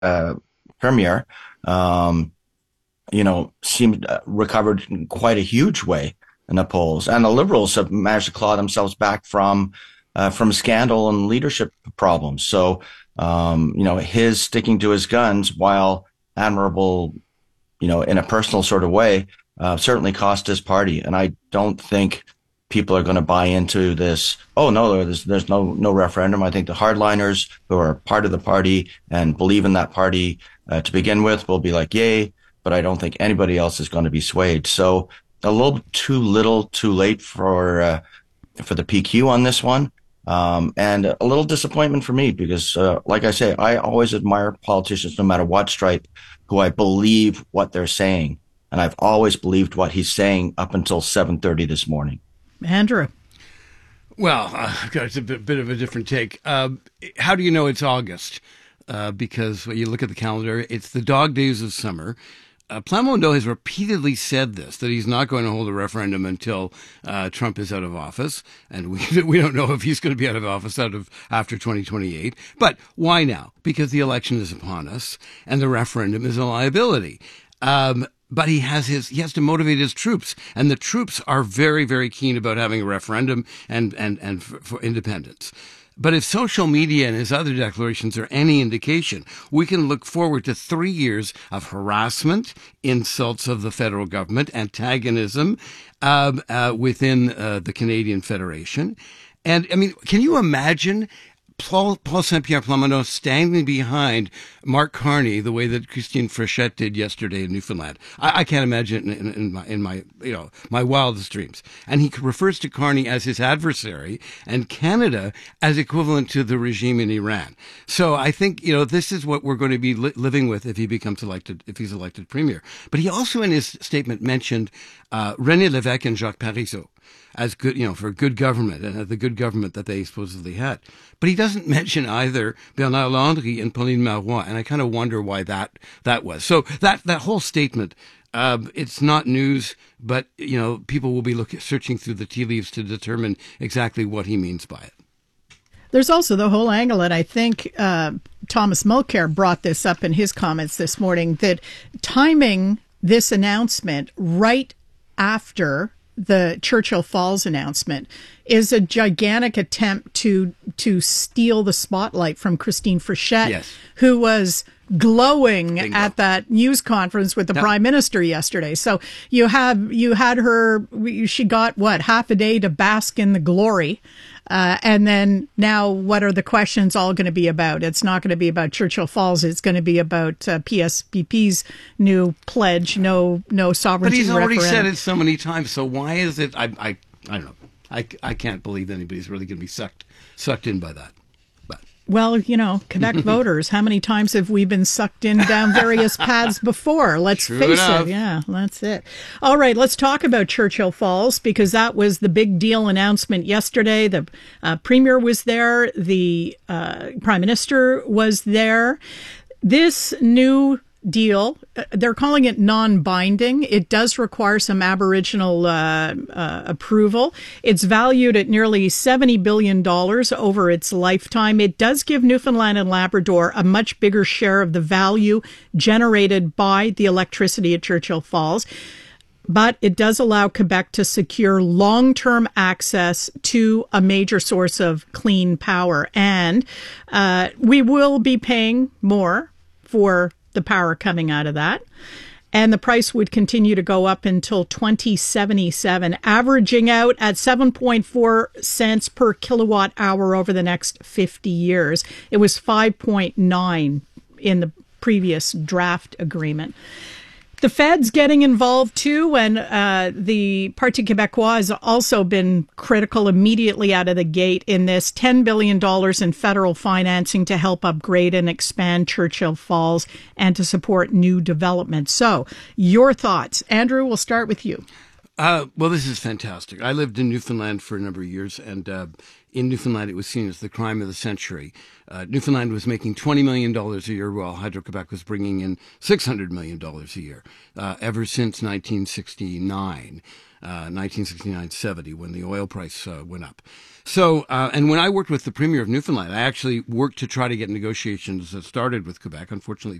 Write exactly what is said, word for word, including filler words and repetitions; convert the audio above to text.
uh, premier, um, you know, seemed uh, recovered in quite a huge way in the polls, and the Liberals have managed to claw themselves back from uh, from scandal and leadership problems. So, um, you know, his sticking to his guns, while admirable, you know, in a personal sort of way, uh, certainly cost his party. And I don't think people are going to buy into this. Oh no, there's there's no no referendum. I think the hardliners who are part of the party and believe in that party uh, to begin with will be like, yay. But I don't think anybody else is going to be swayed. So a little too little, too late for uh, for the P Q on this one, um, and a little disappointment for me because, uh, like I say, I always admire politicians, no matter what stripe, who I believe what they're saying, and I've always believed what he's saying up until seven thirty this morning. Andrew. Well, uh, I've got a bit, bit of a different take. Uh, how do you know it's August? Uh, because when you look at the calendar, it's the dog days of summer. Uh, Plamondon has repeatedly said this, that he's not going to hold a referendum until uh, Trump is out of office. And we we don't know if he's going to be out of office out of after twenty twenty-eight. But why now? Because the election is upon us and the referendum is a liability. Um, but he has his, he has to motivate his troops. And the troops are very, very keen about having a referendum and, and, and for, for independence. But if social media and his other declarations are any indication, we can look forward to three years of harassment, insults of the federal government, antagonism uh, uh, within uh, the Canadian Federation. And, I mean, can you imagine Paul, Paul Saint-Pierre Plamondon standing behind Mark Carney the way that Christine Frechette did yesterday in Newfoundland? I, I can't imagine it in, in, in, my, in my, you know, my wildest dreams. And he refers to Carney as his adversary and Canada as equivalent to the regime in Iran. So I think, you know, this is what we're going to be li- living with if he becomes elected, if he's elected premier. But he also in his statement mentioned uh, René Lévesque and Jacques Parizeau as good, you know, for good government and the good government that they supposedly had. But he doesn't mention either Bernard Landry and Pauline Marois, and I kind of wonder why that that was. So that that whole statement, uh, it's not news, but you know, people will be looking searching through the tea leaves to determine exactly what he means by it. There's also the whole angle, and I think uh, Thomas Mulcair brought this up in his comments this morning, that timing this announcement right after the Churchill Falls announcement is a gigantic attempt to to steal the spotlight from Christine Frechette, yes, who was glowing Bingo. at that news conference with the Yep. Prime Minister yesterday. So you have you had her, she got what, half a day to bask in the glory. Uh, and then now what are the questions all going to be about? It's not going to be about Churchill Falls. It's going to be about uh, P S P P's new pledge, no no sovereignty But he's already referendum. said it so many times. So why is it? I I, I don't know. I, I can't believe anybody's really going to be sucked sucked in by that. But Well, you know, Quebec voters, how many times have we been sucked in down various paths before? Let's True face enough. it. Yeah, that's it. All right, let's talk about Churchill Falls, because that was the big deal announcement yesterday. The uh, Premier was there. The uh, Prime Minister was there. This new deal, uh, they're calling it non-binding. It does require some Aboriginal uh, uh, approval. It's valued at nearly seventy billion dollars over its lifetime. It does give Newfoundland and Labrador a much bigger share of the value generated by the electricity at Churchill Falls. But it does allow Quebec to secure long-term access to a major source of clean power. And uh, we will be paying more for the power coming out of that. And the price would continue to go up until twenty seventy-seven, averaging out at seven point four cents per kilowatt hour over the next fifty years. It was five point nine in the previous draft agreement. The Fed's getting involved too, and uh, the Parti Québécois has also been critical immediately out of the gate in this ten billion dollars in federal financing to help upgrade and expand Churchill Falls and to support new development. So, your thoughts. Andrew, we'll start with you. Uh, well, this is fantastic. I lived in Newfoundland for a number of years, and uh, in Newfoundland, it was seen as the crime of the century. Uh, Newfoundland was making twenty million dollars a year, while Hydro-Quebec was bringing in six hundred million dollars a year, uh, ever since nineteen sixty-nine. Uh, nineteen sixty-nine seventy, when the oil price uh, went up. So, uh, and when I worked with the Premier of Newfoundland, I actually worked to try to get negotiations that started with Quebec. Unfortunately,